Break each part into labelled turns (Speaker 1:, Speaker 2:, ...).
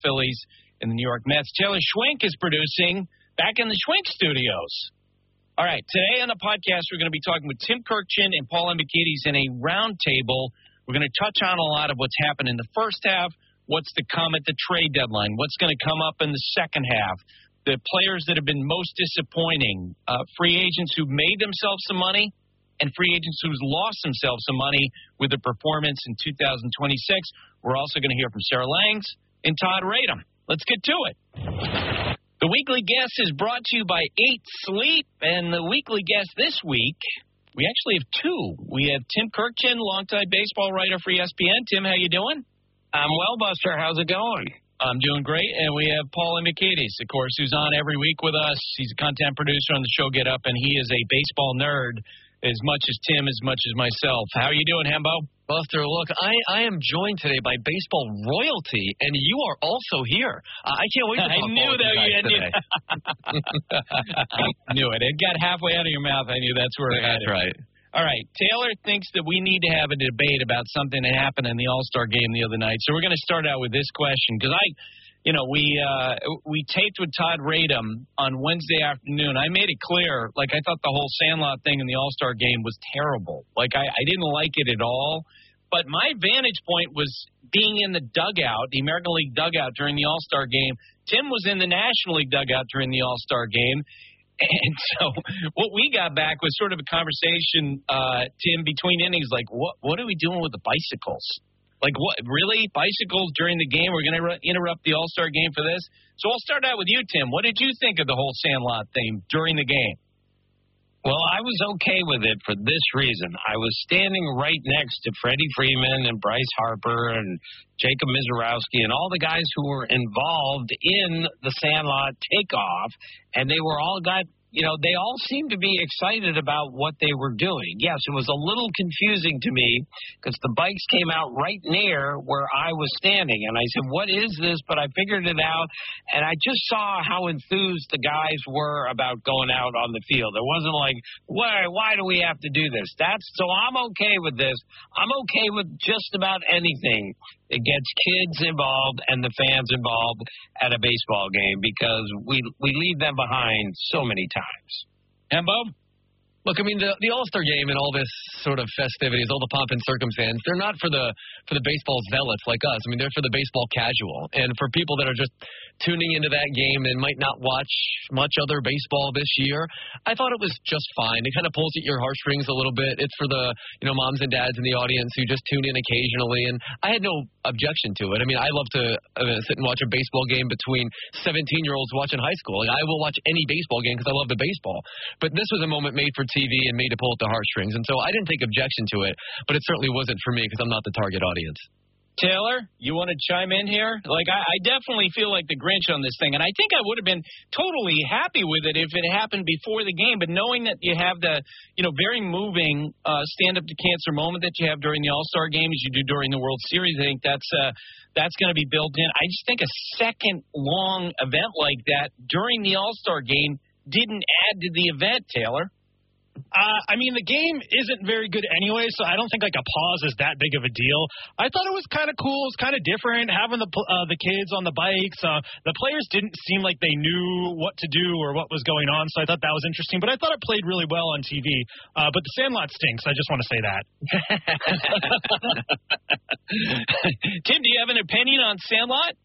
Speaker 1: Phillies and the New York Mets. Taylor Schwenk is producing back in the Schwenk studios. All right, today on the podcast, we're going to be talking with Tim Kurkjian and Paul Hembekides in a roundtable. We're going to touch on a lot of what's happened in the first half, what's to come at the trade deadline, what's going to come up in the second half, the players that have been most disappointing, free agents who made themselves some money, and free agents who's lost themselves some money with their performance in 2026. We're also going to hear from Sarah Langs and Todd Radom. Let's get to it. The weekly guest is brought to you by 8 Sleep, and the weekly guest this week, we actually have two. We have Tim Kurkjian, longtime baseball writer for ESPN. Tim, how you doing?
Speaker 2: I'm well, Buster. How's it going?
Speaker 1: I'm doing great, and we have Paul Hembekides, of course, who's on every week with us. He's a content producer on the show Get Up, and he is a baseball nerd as much as Tim, as much as myself. How are you doing, Hembo?
Speaker 3: Buster, look, I am joined today by baseball royalty, and you are also here. I can't wait to talk
Speaker 1: knew that you had today. I knew it. It got halfway out of your mouth. I knew that's where it
Speaker 3: That's right.
Speaker 1: All right. Taylor thinks that we need to have a debate about something that happened in the All-Star game the other night. So we're going to start out with this question because we taped with Todd Radom on Wednesday afternoon. I made it clear, like I thought the whole Sandlot thing in the All-Star game was terrible. Like I didn't like it at all. But my vantage point was being in the dugout, the American League dugout during the All-Star game. Tim was in the National League dugout during the All-Star game. And so what we got back was sort of a conversation, Tim, between innings, like, what are we doing with the bicycles? Like, what, really? Bicycles during the game? We're going to interrupt the All-Star game for this? So I'll start out with you, Tim. What did you think of the whole Sandlot thing during the game?
Speaker 2: Well, I was okay with it for this reason. I was standing right next to Freddie Freeman and Bryce Harper and Jacob Mizorowski and all the guys who were involved in the Sandlot takeoff, and they were all they all seemed to be excited about what they were doing. Yes, it was a little confusing to me because the bikes came out right near where I was standing. And I said, what is this? But I figured it out. And I just saw how enthused the guys were about going out on the field. It wasn't like, why do we have to do this? So I'm okay with this. I'm okay with just about anything that gets kids involved and the fans involved at a baseball game because we leave them behind so many times.
Speaker 1: And Bob?
Speaker 3: Look, I mean, the All-Star game and all this sort of festivities, all the pomp and circumstance, they're not for the baseball zealots like us. I mean, they're for the baseball casual. And for people that are just tuning into that game and might not watch much other baseball this year, I thought it was just fine. It kind of pulls at your heartstrings a little bit. It's for the, moms and dads in the audience who just tune in occasionally. And I had no objection to it. I mean, I love to sit and watch a baseball game between 17-year-olds watching high school. Like, I will watch any baseball game because I love the baseball. But this was a moment made for TV and made to pull at the heartstrings. And so I didn't take objection to it, but it certainly wasn't for me because I'm not the target audience.
Speaker 1: Taylor, you want to chime in here? Like, I definitely feel like the Grinch on this thing, and I think I would have been totally happy with it if it happened before the game, but knowing that you have the, very moving stand-up to cancer moment that you have during the All-Star game as you do during the World Series, I think that's going to be built in. I just think a second-long event like that during the All-Star game didn't add to the event, Taylor.
Speaker 4: The game isn't very good anyway, so I don't think like a pause is that big of a deal. I thought it was kind of cool. It was kind of different having the kids on the bikes. The players didn't seem like they knew what to do or what was going on, so I thought that was interesting. But I thought it played really well on TV. But the Sandlot stinks. I just want to say that.
Speaker 1: Tim, do you have an opinion on Sandlot?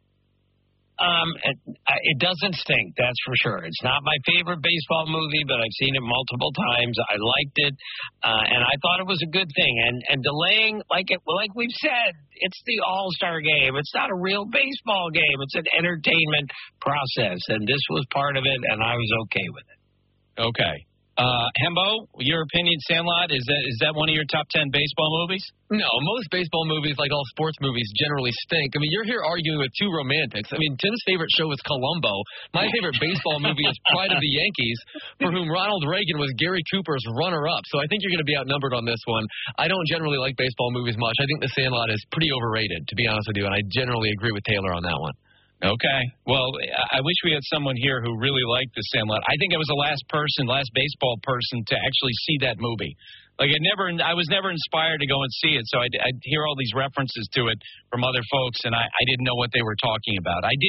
Speaker 2: It doesn't stink, that's for sure. It's not my favorite baseball movie, but I've seen it multiple times. I liked it, and I thought it was a good thing. And delaying, like we've said, it's the All-Star game. It's not a real baseball game. It's an entertainment process, and this was part of it, and I was okay with it.
Speaker 1: Okay. Hembo, your opinion, Sandlot, is that one of your top 10 baseball movies?
Speaker 3: No, most baseball movies, like all sports movies, generally stink. I mean, you're here arguing with two romantics. I mean, Tim's favorite show is Columbo. My favorite baseball movie is Pride of the Yankees, for whom Ronald Reagan was Gary Cooper's runner-up. So I think you're going to be outnumbered on this one. I don't generally like baseball movies much. I think The Sandlot is pretty overrated, to be honest with you, and I generally agree with Taylor on that one.
Speaker 1: Okay. Well, I wish we had someone here who really liked The Sandlot. I think I was the last baseball person to actually see that movie. Like I was never inspired to go and see it, so I'd hear all these references to it from other folks, and I didn't know what they were talking about. I